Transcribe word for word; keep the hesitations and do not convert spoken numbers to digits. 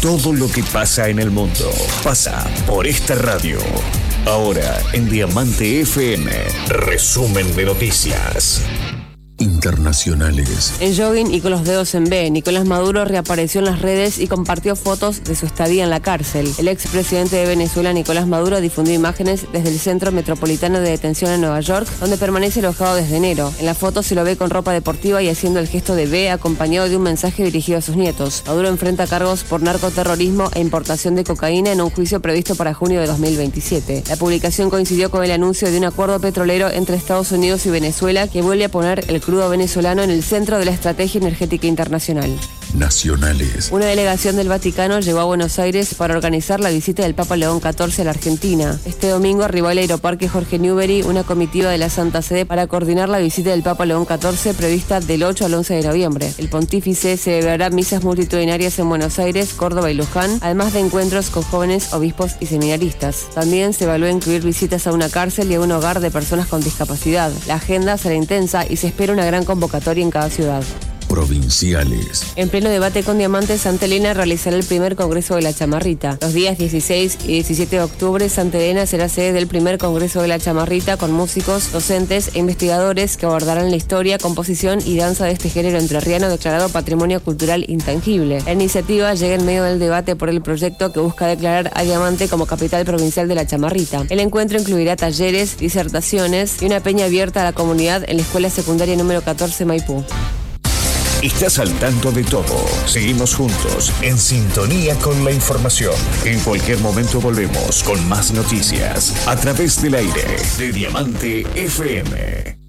Todo lo que pasa en el mundo pasa por esta radio. Ahora en Diamante F M, resumen de noticias internacionales. En jogging y con los dedos en B, Nicolás Maduro reapareció en las redes y compartió fotos de su estadía en la cárcel. El expresidente de Venezuela, Nicolás Maduro, difundió imágenes desde el Centro Metropolitano de Detención en Nueva York, donde permanece alojado desde enero. En la foto se lo ve con ropa deportiva y haciendo el gesto de B, acompañado de un mensaje dirigido a sus nietos. Maduro enfrenta cargos por narcoterrorismo e importación de cocaína en un juicio previsto para junio de dos mil veintisiete. La publicación coincidió con el anuncio de un acuerdo petrolero entre Estados Unidos y Venezuela que vuelve a poner el crudo venezolano en el centro de la estrategia energética internacional. Nacionales. Una delegación del Vaticano llegó a Buenos Aires para organizar la visita del Papa León catorce a la Argentina. Este domingo arribó al Aeroparque Jorge Newbery una comitiva de la Santa Sede para coordinar la visita del Papa León catorce prevista del ocho al once de noviembre. El pontífice celebrará misas multitudinarias en Buenos Aires, Córdoba y Luján, además de encuentros con jóvenes, obispos y seminaristas. También se evalúa incluir visitas a una cárcel y a un hogar de personas con discapacidad. La agenda será intensa y se espera una gran convocatoria en cada ciudad. Provinciales. En pleno debate con Diamante, Santa Elena realizará el primer Congreso de la Chamarrita. Los días dieciséis y diecisiete de octubre, Santa Elena será sede del primer Congreso de la Chamarrita con músicos, docentes e investigadores que abordarán la historia, composición y danza de este género entrerriano declarado Patrimonio Cultural Intangible. La iniciativa llega en medio del debate por el proyecto que busca declarar a Diamante como capital provincial de la Chamarrita. El encuentro incluirá talleres, disertaciones y una peña abierta a la comunidad en la Escuela Secundaria número catorce Maipú. Estás al tanto de todo. Seguimos juntos, en sintonía con la información. En cualquier momento volvemos con más noticias a través del aire de Diamante F M.